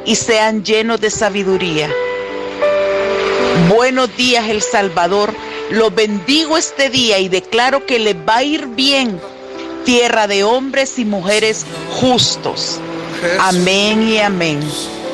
y sean llenos de sabiduría. Buenos días, El Salvador. Los bendigo este día y declaro que les va a ir bien. Tierra de hombres y mujeres justos. Amén y amén.